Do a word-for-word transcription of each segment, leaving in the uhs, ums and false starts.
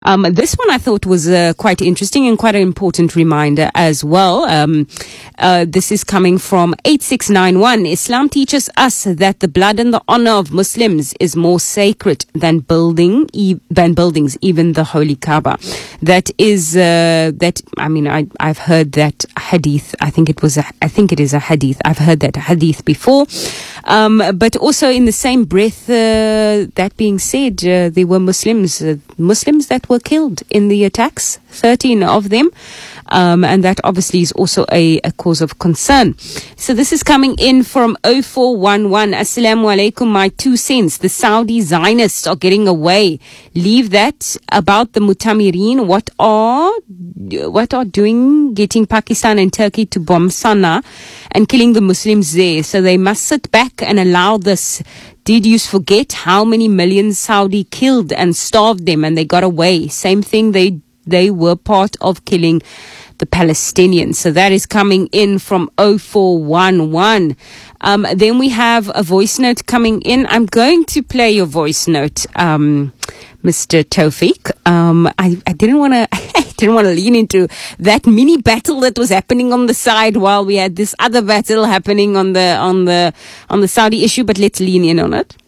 Um, this one I thought was uh, quite interesting and quite an important reminder as well. Um, uh, this is coming from eight six nine one. Islam teaches us that the blood and the honor of Muslims is more sacred than building e- than buildings, even the Holy Kaaba. That is uh, that. I mean, I I've heard that hadith. I think it was a. I think it is a hadith. I've heard that hadith before. Um, but also in the same breath, uh, that being said, uh, there were Muslims, uh, Muslims that were killed in the attacks, thirteen of them. Um, and that obviously is also a, a cause of concern. So this is coming in from oh four one one. Assalamu alaikum, my two cents. The Saudi Zionists are getting away. Leave that about the Mutamirin. What are, what are doing, getting Pakistan and Turkey to bomb Sana'a and killing the Muslims there. So they must sit back and allow this. Did you forget how many millions Saudi killed and starved them and they got away? Same thing, they they were part of killing the Palestinians. So that is coming in from oh four one one. Um, then we have a voice note coming in. I'm going to play your voice note, um, Mister Tawfiq. Um, I, I didn't want to, I didn't want to lean into that mini battle that was happening on the side while we had this other battle happening on the, on the, on the Saudi issue, but let's lean in on it.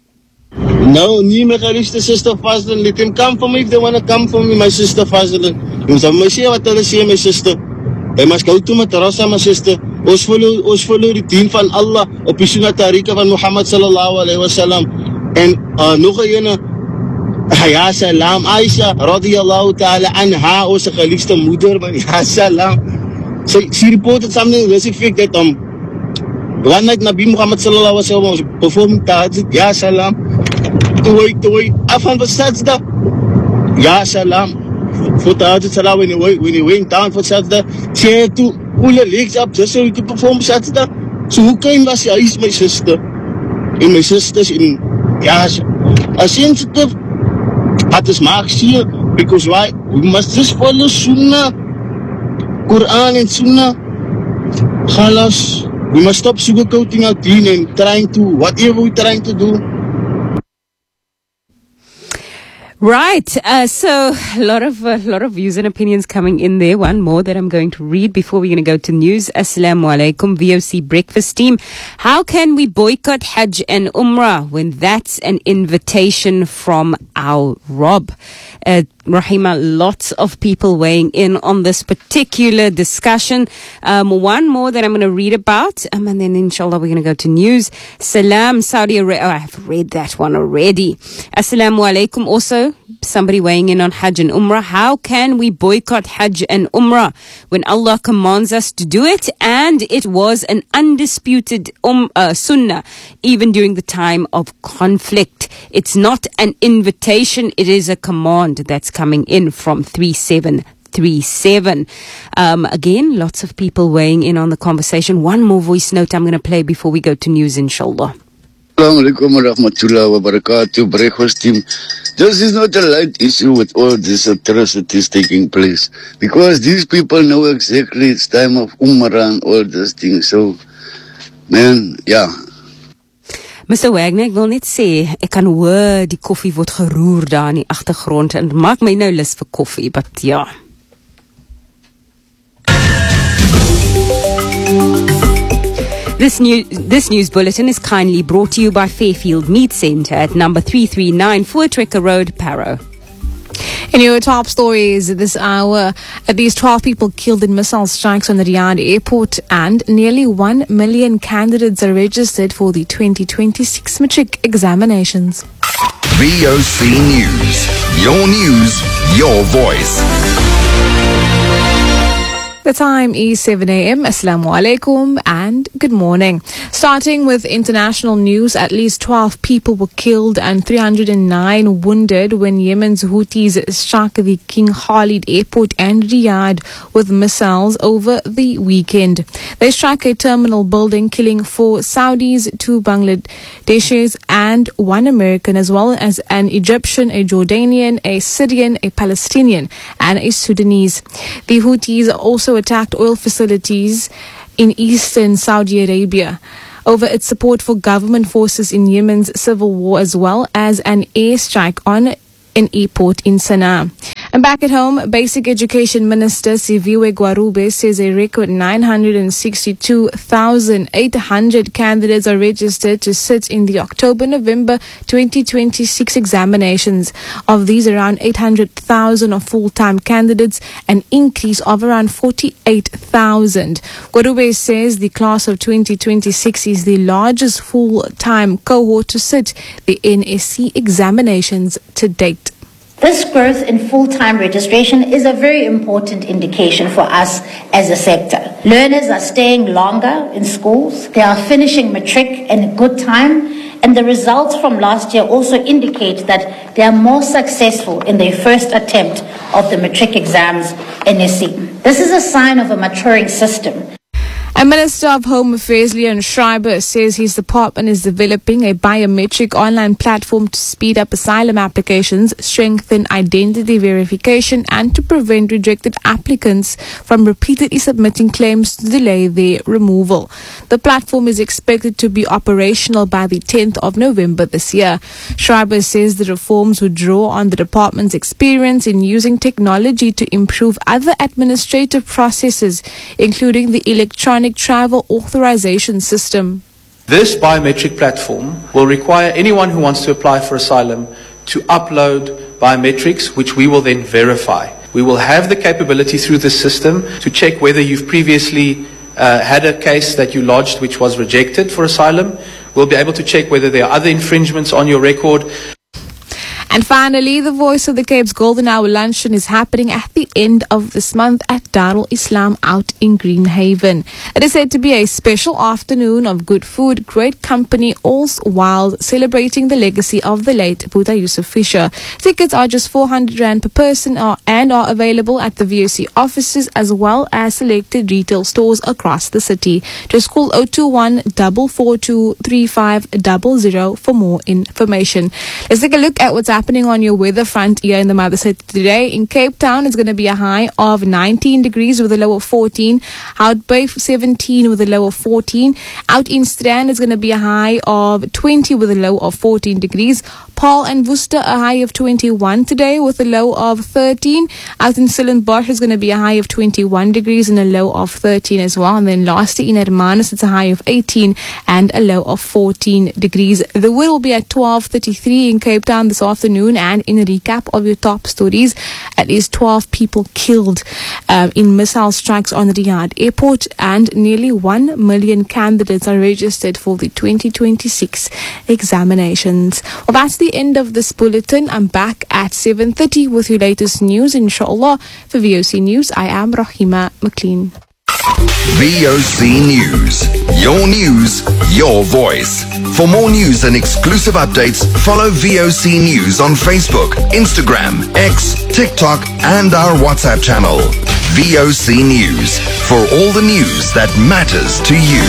No, nie my geliefde sister Fazlin. Let him come for me if they want to come for me, my sister Fazlin. Jy moet my sê wat hulle sê, my sister. Hy must go to my terrasa, my sister. Ons follow, ons follow die dien van Allah op die sunnah tariqa van Muhammad sallallahu alayhi wa sallam. En uh, nog een ja salam, Aisha radiyallahu ta'ala anha, onze geliefde moeder, man, ja salam. She, she reported something to this effect that um, one night Nabi Muhammad sallallahu alayhi wa sallam was performing tahajjud, ya salam. Toy, toy, afan for sajda, ya salam. For tahajjud salah, when he, when he went down for sajda, she had to pull her legs up just so he could perform sajda. So hoe kind was hy? Hy is my sister. En my sisters in, ja, a sensitive, het is maak seer, because why? We must just follow sunnah, Quran and sunnah, khalas. We must stop sugarcoating our deen and trying to, whatever we're trying to do. Right, uh, so a lot of a uh, lot of views and opinions coming in there. One more that I'm going to read before we're going to go to news. Assalamu alaikum, V O C breakfast team. How can we boycott Hajj and Umrah when that's an invitation from our Rob? Uh, Rahima, lots of people weighing in on this particular discussion. Um, one more that I'm going to read about, um, and then inshallah we're going to go to news. Salam, Saudi Arabia. Oh, I've read that one already. Assalamu alaikum. Also, somebody weighing in on Hajj and Umrah. How can we boycott Hajj and Umrah when Allah commands us to do it? And it was an undisputed um, uh, sunnah, even during the time of conflict. It's not an invitation, it is a command. That's coming in from three seven three seven. Um, again, lots of people weighing in on the conversation. One more voice note I'm going to play before we go to news, inshallah. Assalamu alaikum wa rahmatullahi wa barakatuh, breakfast team. This is not a light issue with all these atrocities taking place, because these people know exactly it's time of Umrah and all those things. So, man, yeah. Mister Wagner, ek wil net sê, ek kan hoor die koffie word geroer daar in die agtergrond en maak my nou lus vir koffie, but ja. This new, this news bulletin is kindly brought to you by Fairfield Meat Centre at number three three nine Voortrekker Road, Parow. In your top stories this hour, at least twelve people killed in missile strikes on the Riyadh airport, and nearly one million candidates are registered for the twenty twenty-six matric examinations. V O C News. Your news, your voice. The time is seven a.m. Assalamu alaikum and good morning. Starting with international news, at least twelve people were killed and three hundred nine wounded when Yemen's Houthis struck the King Khalid airport and Riyadh with missiles over the weekend. They struck a terminal building, killing four Saudis, two Bangladeshis and one American, as well as an Egyptian, a Jordanian, a Syrian, a Palestinian and a Sudanese. The Houthis also attacked oil facilities in eastern Saudi Arabia over its support for government forces in Yemen's civil war, as well as an airstrike on an airport in Sana'a. And back at home, Basic Education Minister Siviwe Gwarube says a record nine hundred sixty-two thousand eight hundred candidates are registered to sit in the October-November twenty twenty-six examinations. Of these, around eight hundred thousand are full-time candidates, an increase of around forty-eight thousand. Gwarube says the class of twenty twenty-six is the largest full-time cohort to sit the N S C examinations to date. This growth in full-time registration is a very important indication for us as a sector. Learners are staying longer in schools, they are finishing matric in a good time, and the results from last year also indicate that they are more successful in their first attempt of the matric exams N S C. This is a sign of a maturing system. And Minister of Home Affairs Leon Schreiber says his department is developing a biometric online platform to speed up asylum applications, strengthen identity verification, and to prevent rejected applicants from repeatedly submitting claims to delay their removal. The platform is expected to be operational by the tenth of November this year. Schreiber says the reforms would draw on the department's experience in using technology to improve other administrative processes, including the electronic travel authorization system. This biometric platform will require anyone who wants to apply for asylum to upload biometrics, which we will then verify. We will have the capability through this system to check whether you've previously uh, had a case that you lodged which was rejected for asylum. We'll be able to check whether there are other infringements on your record. And finally, the Voice of the Cape's Golden Hour Luncheon is happening at the end of this month at Darul Islam out in Greenhaven. It is said to be a special afternoon of good food, great company, all while celebrating the legacy of the late Buddha Yusuf Fisher. Tickets are just four hundred rand per person are, and are available at the V O C offices as well as selected retail stores across the city. Just call zero two one, four four two, three five zero zero for more information. Let's take a look at what's happening on your weather front here in the Mother City today. In Cape Town, it's going to be a high of nineteen degrees with a low of fourteen. Hout Bay, seventeen with a low of fourteen. Out in Strand, it's going to be a high of twenty with a low of fourteen degrees. Paul and Worcester, a high of twenty-one today with a low of thirteen. Out in Stellenbosch, it's going to be a high of twenty-one degrees and a low of thirteen as well. And then lastly, in Hermanus, it's a high of eighteen and a low of fourteen degrees. The wind will be at twelve thirty-three in Cape Town this afternoon. And in a recap of your top stories, at least twelve people killed uh, in missile strikes on Riyadh Airport, and nearly one million candidates are registered for the twenty twenty-six examinations. Well, that's the end of this bulletin. I'm back at seven thirty with your latest news, inshallah. For V O C News, I am Rahima McLean. V O C News. Your news, your voice. For more news and exclusive updates, follow V O C News on Facebook, Instagram, X, TikTok, and our WhatsApp channel. V O C News. For all the news that matters to you.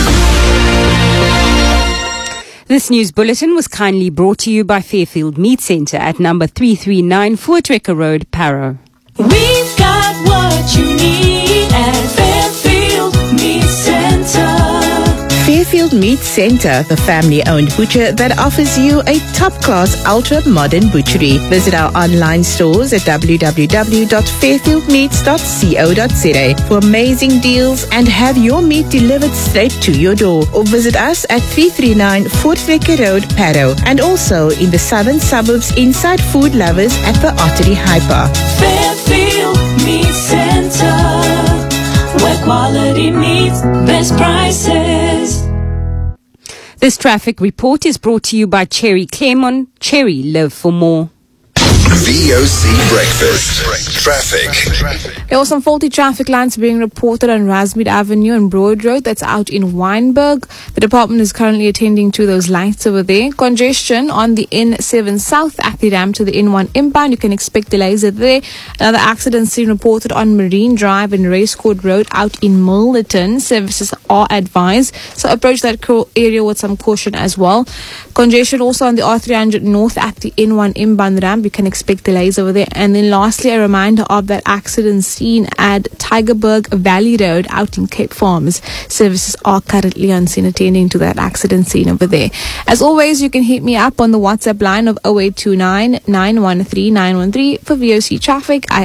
This news bulletin was kindly brought to you by Fairfield Meat Centre at number three three nine Voortrekker Road, Parow. We've got what you need at Fairfield Meat Centre. Fairfield Meat Centre, the family-owned butcher that offers you a top-class, ultra-modern butchery. Visit our online stores at w w w dot fairfield meats dot co dot za for amazing deals and have your meat delivered straight to your door. Or visit us at three three nine Voortrekker Road, Parow, and also in the southern suburbs inside Food Lovers at the Ottery Hyper. Fairfield Meat Centre, where quality meets best prices. This traffic report is brought to you by Cherry Claremont. Cherry, live for more. V O C Breakfast. Traffic. There were some faulty traffic lines being reported on Rasmead Avenue and Broad Road. That's out in Wynberg. The department is currently attending to those lights over there. Congestion on the N seven South at the ramp to the N one inbound. You can expect delays there. Another accident scene reported on Marine Drive and Racecourt Road out in Milnerton. Services are advised, so approach that area with some caution as well. Congestion also on the R three hundred North at the N one inbound ramp. You can expect delays over there. And then lastly, a reminder of that accident scene at Tygerberg Valley Road out in Cape Farms. Services are currently on scene attending to that accident scene over there. As always, you can hit me up on the WhatsApp line of zero eight two nine, nine one three, nine one three for V O C traffic. I